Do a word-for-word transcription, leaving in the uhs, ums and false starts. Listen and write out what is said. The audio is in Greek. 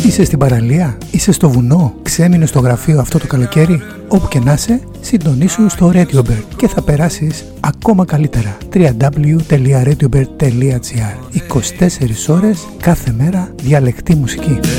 Είσαι στην παραλία, είσαι στο βουνό, ξέμεινε στο γραφείο αυτό το καλοκαίρι. Όπου και να είσαι, συντονίσου στο RadioBird και θα περάσεις ακόμα καλύτερα. double-u double-u double-u τελεία radiobird τελεία gr. είκοσι τέσσερις ώρες κάθε μέρα διαλεκτή μουσική.